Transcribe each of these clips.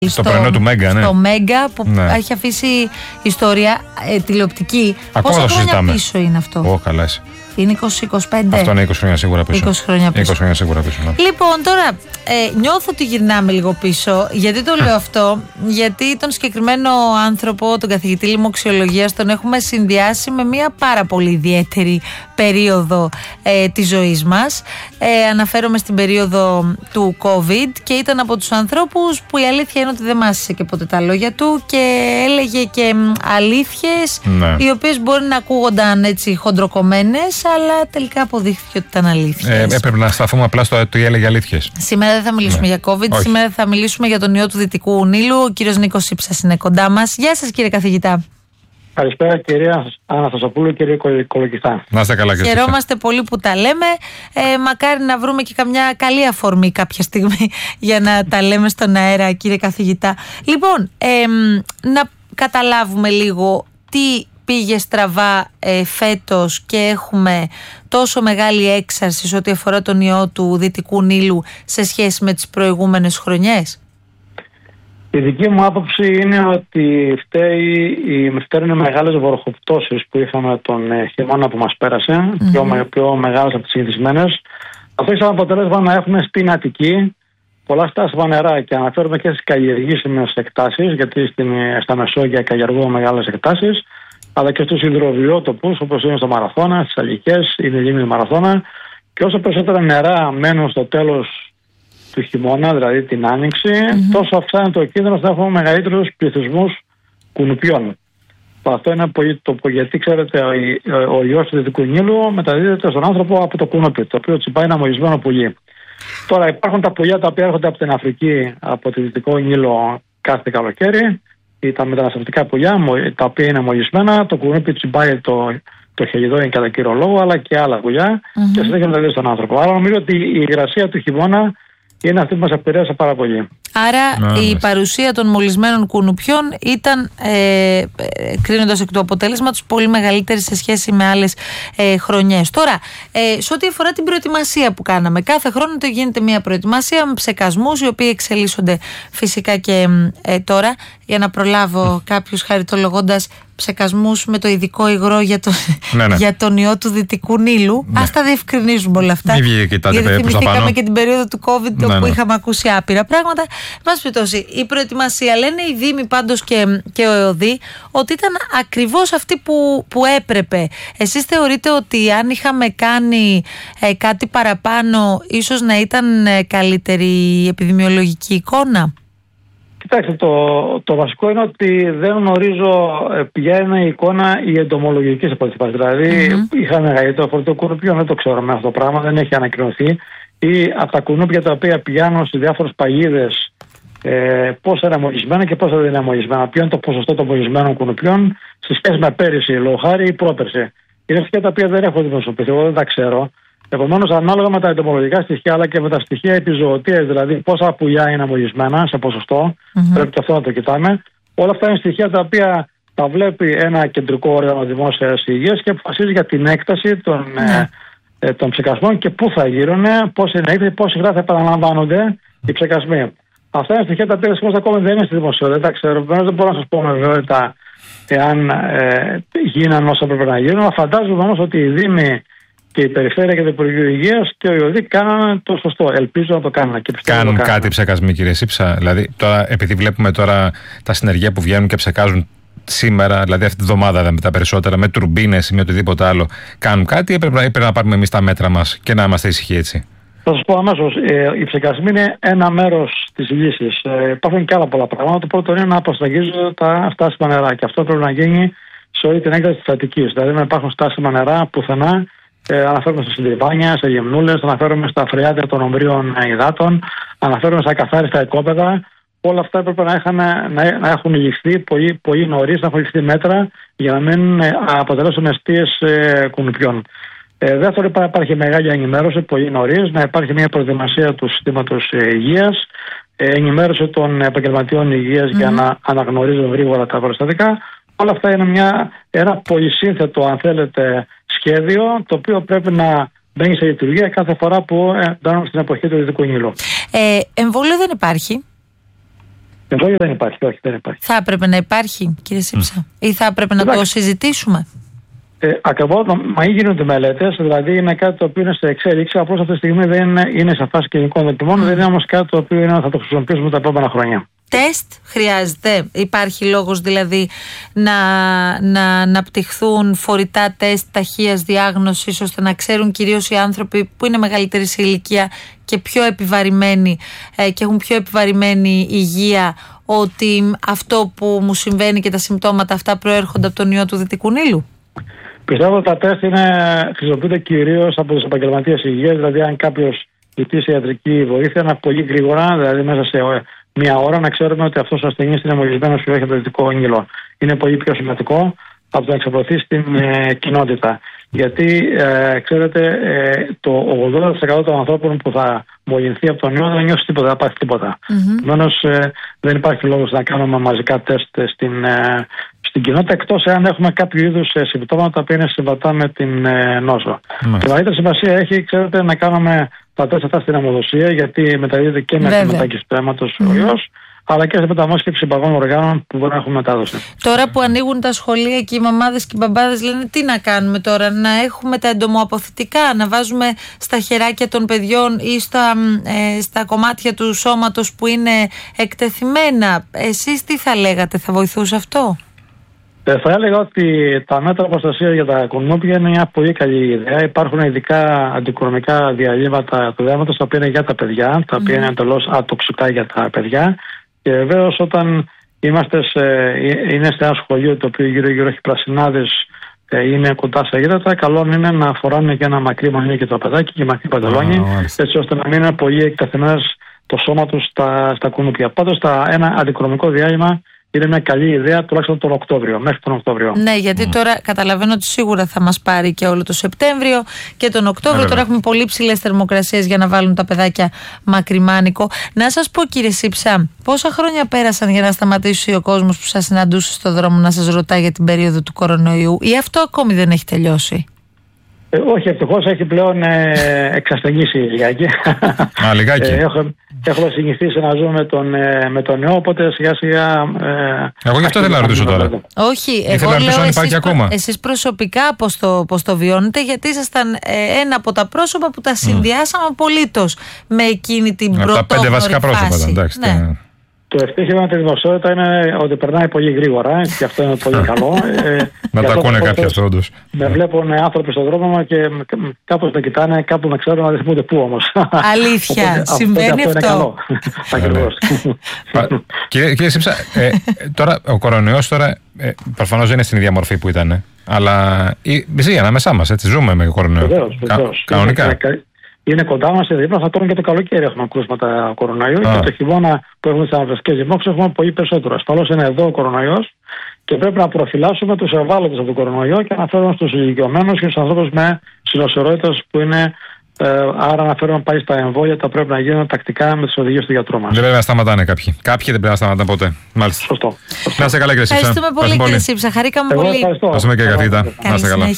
Στο πρωινό του Μέγκα, ναι. Στο Μέγκα που έχει αφήσει ιστορία τηλεοπτική. Ακόμα πόσα το χρόνια συζητάμε. πίσω είναι αυτό? Καλά εσύ. Είναι 20-25. Αυτό είναι 20 χρόνια σίγουρα πίσω. 20 χρόνια πίσω. 20 χρόνια σίγουρα πίσω, ναι. Λοιπόν, τώρα νιώθω ότι γυρνάμε λίγο πίσω. Γιατί το λέω αυτό? Γιατί τον συγκεκριμένο άνθρωπο, τον καθηγητή λοιμοξιολογίας, τον έχουμε συνδυάσει με μια πάρα πολύ ιδιαίτερη περίοδο της ζωής μας. Αναφέρομαι στην περίοδο του COVID και ήταν από τους ανθρώπους που η αλήθεια είναι ότι δεν μάσησε και ποτέ τα λόγια του και έλεγε και αλήθειες, οι οποίες μπορεί να ακούγονταν έτσι χοντροκομμένες, αλλά τελικά αποδείχθηκε ότι ήταν αλήθειες. Έπρεπε να σταθούμε απλά στο ότι έλεγε αλήθειες. Σήμερα δεν θα μιλήσουμε για COVID, σήμερα θα μιλήσουμε για τον ιό του Δυτικού Νείλου. Ο κύριος Νίκος Σύψας είναι κοντά μας. Γεια σας, κύριε καθηγητά. Καλησπέρα, κυρία Αναστασοπούλου, κύριε Κολοκυθά. Να είστε καλά, κύριε. Χαιρόμαστε πολύ που τα λέμε. Μακάρι να βρούμε και καμιά καλή αφορμή κάποια στιγμή για να τα λέμε στον αέρα, κύριε καθηγητά. Λοιπόν, να καταλάβουμε λίγο τι πήγε στραβά φέτος και έχουμε τόσο μεγάλη έξαρση σε ό,τι αφορά τον ιό του Δυτικού Νείλου σε σχέση με τις προηγούμενες χρονιές. Η δική μου άποψη είναι ότι φταίνουν μεγάλες βροχοπτώσεις που είχαμε τον χειμώνα που μας πέρασε, πιο μεγάλες από τις συνηθισμένες. Αυτό έχει σαν αποτέλεσμα να έχουμε στην Αττική πολλά στάσιμα νερά, και αναφέρομαι και στις καλλιεργήσιμες εκτάσεις, γιατί στα Μεσόγεια καλλιεργούμε μεγάλες εκτάσεις, αλλά και στους υδροβιότοπους, όπως είναι στο Μαραθώνα, στις Αλικές, είναι η λίμνη Μαραθώνα. Και όσο περισσότερα νερά μένουν στο τέλος του χειμώνα, δηλαδή την άνοιξη, τόσο αυξάνεται ο κίνδυνος να έχουμε μεγαλύτερους πληθυσμούς κουνουπιών. Αυτό είναι γιατί, ξέρετε, ο ιός του Δυτικού Νείλου μεταδίδεται στον άνθρωπο από το κουνούπι, το οποίο τσιμπάει ένα μολυσμένο πουλί. Τώρα υπάρχουν τα πουλιά τα οποία έρχονται από την Αφρική, από το Δυτικό Νείλο κάθε καλοκαίρι, ή τα μεταναστευτικά πουλιά, τα οποία είναι μολυσμένα. Το κουνούπι τσιμπάει το χελιδόνι κατά κύριο λόγο, αλλά και άλλα πουλιά, και συνέχεια μεταδίδεται στον άνθρωπο. Άρα νομίζω ότι η υγρασία του χειμώνα είναι αυτή που μας επηρέασε πάρα πολύ. Άρα η παρουσία των μολυσμένων κουνουπιών ήταν, κρίνοντας εκ του αποτέλεσματος, πολύ μεγαλύτερη σε σχέση με άλλες χρονιές. Τώρα, σε ό,τι αφορά την προετοιμασία που κάναμε, κάθε χρόνο το γίνεται μια προετοιμασία με ψεκασμούς, οι οποίοι εξελίσσονται φυσικά και τώρα, για να προλάβω κάποιους χαριτολογώντας ψεκασμούς με το ειδικό υγρό για τον ιό του Δυτικού Νείλου. Ας τα διευκρινίζουμε όλα αυτά. Γιατί θυμηθήκαμε και την περίοδο του COVID, όπου είχαμε ακούσει άπειρα πράγματα. Μας πιτώσει, η προετοιμασία, λένε οι Δήμοι πάντως και ο ΕΟΔΗ, ότι ήταν ακριβώς αυτή που έπρεπε. Εσείς θεωρείτε ότι αν είχαμε κάνει κάτι παραπάνω, ίσως να ήταν καλύτερη η επιδημιολογική εικόνα? Κοιτάξτε, το βασικό είναι ότι δεν γνωρίζω ποια είναι η εικόνα η εντομολογική σε πρώτη φάση. Δηλαδή, είχαμε μεγαλύτερο φορτίο κουνουπιών, δεν το ξέρουμε αυτό το πράγμα, δεν έχει ανακοινωθεί. Ή από τα κουνούπια τα οποία πηγαίνουν σε διάφορες παγίδες, πόσα είναι μολυσμένα και πόσα δεν είναι μολυσμένα. Ποιο είναι το ποσοστό των μολυσμένων κουνουπιών σε σχέση με πέρυσι, λόγω χάρη, ή πρόπερσι. Είναι στοιχεία τα οποία δεν έχω δημοσιοποιηθεί, εγώ δεν τα ξέρω. Επομένως, ανάλογα με τα εντομολογικά στοιχεία, αλλά και με τα στοιχεία επιζωοτίας, δηλαδή πόσα πουλιά είναι μολυσμένα σε ποσοστό, πρέπει και αυτό να το κοιτάμε. Όλα αυτά είναι στοιχεία τα οποία τα βλέπει ένα κεντρικό όργανο δημόσιας υγείας και αποφασίζει για την έκταση των ψεκασμών και πού θα γίνουν, πώς συχνά θα επαναλαμβάνονται οι ψεκασμοί. Αυτά είναι στοιχεία τα οποία δυστυχώς ακόμα δεν είναι στη δημοσιότητα, δεν τα ξέρω. Δεν μπορώ να σας πω με βεβαιότητα εάν γίνανε όσα πρέπει να γίνουν. Φαντάζομαι όμως ότι οι Δήμοι και η Περιφέρεια και το Υπουργείο Υγείας και ο ΙΟΔΗ κάνανε το σωστό. Ελπίζω να το κάνουν. Κάνουν κάτι ψεκασμοί, κύριε Σύψα? Δηλαδή, τώρα, επειδή βλέπουμε τώρα τα συνεργεία που βγαίνουν και ψεκάζουν σήμερα, δηλαδή αυτή τη βδομάδα με τα περισσότερα, με τουρμπίνες ή με οτιδήποτε άλλο, κάνουν κάτι ή πρέπει να πάρουμε εμείς τα μέτρα μας και να είμαστε ήσυχοι έτσι? Θα σας πω αμέσως, οι ψεκασμοί είναι ένα μέρος της λύσης. Υπάρχουν και άλλα πολλά πράγματα. Το πρώτο είναι να προσταγίζονται τα στάσιμα νερά, και αυτό πρέπει να γίνει σε όλη την έκταση της Αττικής. Δηλαδή, να υπάρχουν στάσιμα νερά πουθενά. Αναφέρομαι στα συντριβάνια, σε γεμνούλες, αναφέρομαι στα φρεάτια των ομβρίων υδάτων, αναφέρομαι στα καθάριστα οικόπεδα. Όλα αυτά έπρεπε να έχουν ληφθεί πολύ νωρίς, να έχουν ληφθεί μέτρα για να μην αποτελέσουν αιστείες κουνουπιών. Δεύτερον, υπάρχει μεγάλη ενημέρωση πολύ νωρίς, να υπάρχει μια προετοιμασία του συστήματος υγείας, ενημέρωση των επαγγελματιών υγείας για να αναγνωρίζουν γρήγορα τα περιστατικά. Όλα αυτά είναι ένα πολυσύνθετο, αν θέλετε, σχέδιο, το οποίο πρέπει να μπαίνει σε λειτουργία κάθε φορά που μπαίνουμε στην εποχή του Δυτικού Νείλου. Εμβόλιο δεν υπάρχει. Εμβόλιο δεν υπάρχει, όχι, δεν υπάρχει. Θα έπρεπε να υπάρχει, κύριε Σύψα, ή θα έπρεπε να το συζητήσουμε? Ακριβώς, μα γίνονται μελέτες, δηλαδή είναι κάτι το οποίο είναι σε εξέλιξη. Απλώς αυτή τη στιγμή δεν είναι σε φάση κλινικών δοκιμών, δεν είναι όμως κάτι το οποίο θα το χρησιμοποιήσουμε τα επόμενα χρόνια. Τεστ χρειάζεται? Υπάρχει λόγος δηλαδή να αναπτυχθούν φορητά τεστ ταχείας διάγνωσης, ώστε να ξέρουν κυρίως οι άνθρωποι που είναι μεγαλύτεροι σε ηλικία και πιο επιβαρημένοι και έχουν πιο επιβαρημένη υγεία, ότι αυτό που μου συμβαίνει και τα συμπτώματα αυτά προέρχονται από τον ιό του Δυτικού Νείλου? Πιστεύω ότι τα τεστ χρησιμοποιούνται κυρίως από τους επαγγελματίες υγείας, δηλαδή αν κάποιος ζητήσει ιατρική βοήθεια, να πολύ γρήγορα, δηλαδή μέσα σε μία ώρα, να ξέρουμε ότι αυτός ο ασθενής είναι εμβολιασμένος ή όχι από το Δυτικό Νείλο. Είναι πολύ πιο σημαντικό από το να εξαπλωθεί στην κοινότητα. Γιατί, ξέρετε, το 80% των ανθρώπων που θα μολυνθεί από τον ιό δεν νιώσει τίποτα, δεν πάθει τίποτα. Επομένως, δεν υπάρχει λόγος να κάνουμε μαζικά τεστ στην κοινότητα, εκτός εάν έχουμε κάποιο είδους συμπτώματα που είναι συμβατά με την νόσο. Τη μεγαλύτερη σημασία έχει, ξέρετε, να κάνουμε τα τεστ αυτά στην αιμοδοσία, γιατί μεταδίδεται και με τη μετάγγιση του αίματος ο ιός, αλλά και σε μεταμόσχευση παγών οργάνων που μπορεί να έχουμε μετάδοση. Τώρα που ανοίγουν τα σχολεία και οι μαμάδες και οι μπαμπάδες λένε τι να κάνουμε τώρα, να έχουμε τα εντομοαποθητικά, να βάζουμε στα χεράκια των παιδιών ή στα κομμάτια του σώματος που είναι εκτεθειμένα. Εσείς τι θα λέγατε, θα βοηθούσε αυτό? Θα έλεγα ότι τα μέτρα προστασίας για τα κουνούπια είναι μια πολύ καλή ιδέα. Υπάρχουν ειδικά αντικρομικά διαλύματα του δέρματος, τα οποία είναι για τα παιδιά, τα οποία είναι εντελώς ατοξικά για τα παιδιά. Και βεβαίως όταν είναι σε ένα σχολείο το οποίο γύρω-γύρω έχει πρασινάδες, είναι κοντά στα ύδατα, καλό είναι να φοράνε και ένα μακρύ μανίλι και το παιδάκι και μακρύ παντελόνι, έτσι ώστε να μην είναι πολύ εκτεθειμένες το σώμα τους στα κουνούπια. Πάντως ένα αντικρομικό διάλειμμα είναι μια καλή ιδέα, τουλάχιστον τον Οκτώβριο, μέχρι τον Οκτώβριο. Ναι, γιατί τώρα καταλαβαίνω ότι σίγουρα θα μας πάρει και όλο το Σεπτέμβριο και τον Οκτώβριο. Τώρα έχουμε πολύ ψηλές θερμοκρασίες για να βάλουν τα παιδάκια μακριμάνικο. Να σας πω, κύριε Σύψα, πόσα χρόνια πέρασαν για να σταματήσει ο κόσμος που σας συναντούσε στο δρόμο να σας ρωτάει για την περίοδο του κορονοϊού, ή αυτό ακόμη δεν έχει τελειώσει? Όχι, ευτυχώς έχει πλέον εξασθενήσει λιγάκι. Λιγάκι. Έχουμε συνηθίσει να ζούμε με τον ιό, οπότε σιγά σιγά. Εγώ γι' αυτό θέλω να ρωτήσω τώρα. Όχι, εγώ λέω εσείς προσωπικά πώς το βιώνετε, γιατί ήσασταν ένα από τα πρόσωπα που τα συνδυάσαμε απολύτως με εκείνη την πρωτόγνωρη τα 5 βασικά πρόσωπα, εντάξει. Ναι. Το ευτύχημα με τη δημοσιότητα είναι ότι περνάει πολύ γρήγορα και αυτό είναι πολύ καλό. Να τα ακούνε κάποιοι αυτό, όντως. Με βλέπουν άνθρωποι στον δρόμο μου και κάπως με κοιτάνε, κάπου με ξέρουν, αλλά δεν θυμούνται πού όμως. Αλήθεια, συμβαίνει αυτό. Ακριβώς. Κύριε Σύψα, τώρα ο κορονοϊός προφανώς δεν είναι στην ίδια μορφή που ήταν, αλλά ζει ανάμεσά μας, έτσι, ζούμε με κορονοϊό. Βεβαίως. Κανονικά. Είναι κοντά μας, δίπλα, θα τώρα και το καλοκαίρι έχουμε κρούσματα κορονοϊού και το χειμώνα που έχουμε στις αναπτυξιακές ζυμώξεις έχουμε πολύ περισσότερο. Ασφαλώς είναι εδώ ο κορονοϊός και πρέπει να προφυλάσσουμε τους ευάλωτους από τον κορονοϊό και να φέρουμε στους ηλικιωμένους και στους ανθρώπους με συνοσιορότητες που είναι. Άρα να φέρουμε πάλι στα εμβόλια, τα πρέπει να γίνουν τακτικά με τις οδηγίες του γιατρού μας. Δεν πρέπει να σταματάνε κάποιοι. Κάποιοι δεν πρέπει να σταματάνε ποτέ. Μάλιστα. Σωστό. Να είστε καλά, κύριε Σύψα. Ευχαριστούμε πολύ, κύριε Σύψα. Χαρήκαμε πολύ. Ευχαριστούμε και καθηγητά. Να είστε καλά.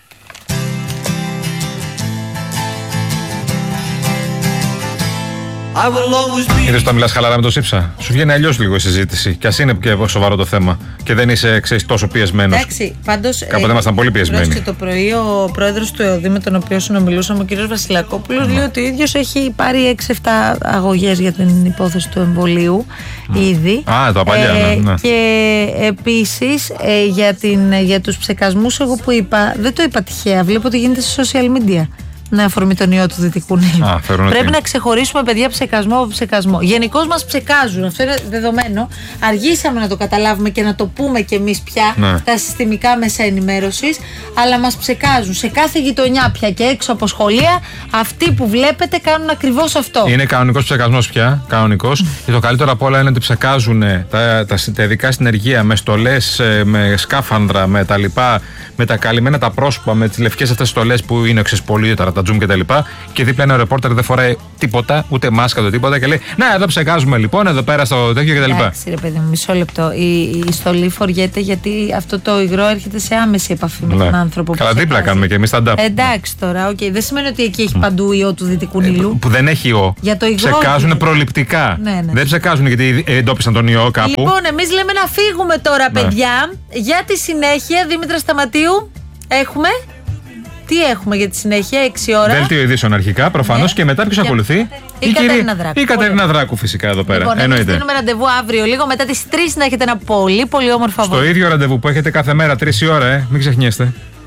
Είδες όταν μιλάς χαλαρά με τον Σύψα, σου βγαίνει αλλιώς λίγο η συζήτηση. Κι ας είναι και σοβαρό το θέμα και δεν είσαι, τόσο πιεσμένος. Εντάξει, πάντως. Κάποτε ήμασταν πολύ πιεσμένοι. Το πρωί ο πρόεδρος του ΕΟΔΗ με τον οποίο συνομιλούσαμε, ο κ. Βασιλακόπουλος, λέει ότι ο ίδιος έχει πάρει 6-7 αγωγές για την υπόθεση του εμβολίου ήδη. Το απαλιά, ναι. Και επίσης για τους ψεκασμούς, εγώ που είπα, δεν το είπα τυχαία. Βλέπω ότι γίνεται σε social media. Να αφορμή τον ιό του Δυτικού Νείλου. Πρέπει να ξεχωρίσουμε, παιδιά, ψεκασμό από ψεκασμό. Γενικώς μας ψεκάζουν, αυτό είναι δεδομένο. Αργήσαμε να το καταλάβουμε και να το πούμε κι εμείς πια, τα συστημικά μέσα ενημέρωσης, αλλά μας ψεκάζουν. Σε κάθε γειτονιά πια και έξω από σχολεία, αυτοί που βλέπετε κάνουν ακριβώς αυτό. Είναι κανονικός ψεκασμός πια. Κανονικός. Και το καλύτερο απ' όλα είναι ότι ψεκάζουν τα ειδικά συνεργεία με στολές, με σκάφανδρα, με τα λοιπά, με τα καλυμμένα τα πρόσωπα, με τις λευκές αυτές στολές που είναι πολύ τα Zoom κτλ. Και δίπλα ένα ρεπόρτερ δεν φοράει τίποτα, ούτε μάσκα το τίποτα και λέει: να, εδώ ψεκάζουμε λοιπόν, εδώ πέρα στο τέτοιο κτλ. Εντάξει, ρε παιδί μου, μισό λεπτό. Η στολή φοριέται γιατί αυτό το υγρό έρχεται σε άμεση επαφή με τον άνθρωπο. Καλά, δίπλα κάνουμε και εμείς stand-up. Εντάξει τώρα, okay. Δεν σημαίνει ότι εκεί έχει παντού ιό του Δυτικού Νείλου. Που δεν έχει ιό. Για το υγρό. Ψεκάζουν προληπτικά. Ναι. Δεν ψεκάζουν γιατί εντόπισαν τον ιό κάπου. Λοιπόν, εμείς λέμε να φύγουμε τώρα, παιδιά. Για τη συνέχεια, Δήμητρα Σταματίου, έχουμε. Τι έχουμε για τη συνέχεια, 6 ώρα. Δέλτιο ειδήσεων αρχικά, προφανώς, και μετά ποιος ακολουθεί. Η Κατερίνα Δράκου. Η Κατερίνα Δράκου, φυσικά, εδώ πέρα. Λοιπόν, εμείς δίνουμε ραντεβού αύριο, λίγο μετά τις 3 να έχετε ένα πολύ όμορφο Στο ίδιο ραντεβού που έχετε κάθε μέρα, 3 η ώρα, μην ξεχνιέστε.